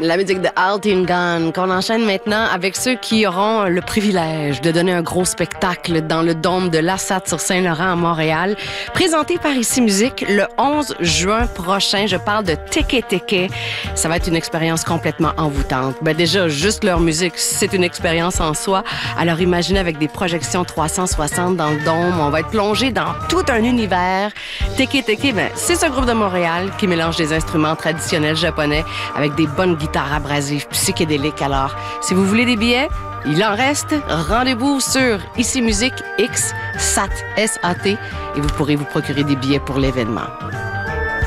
La musique de Altin Gun, qu'on enchaîne maintenant avec ceux qui auront le privilège de donner un gros spectacle dans le dôme de l'Assat sur Saint-Laurent à Montréal, présenté par Ici Musique le 11 juin prochain. Je parle de Teke Teke. Ça va être une expérience complètement envoûtante. Ben déjà, juste leur musique, c'est une expérience en soi. Alors imaginez avec des projections 360 dans le dôme, on va être plongé dans tout un univers. Teke Teke, ben, c'est ce groupe de Montréal qui mélange des instruments traditionnels japonais avec des bonnes guitares abrasives psychédéliques. Alors, si vous voulez des billets, il en reste. Rendez-vous sur Ici Musique X SAT, S-A-T, et vous pourrez vous procurer des billets pour l'événement.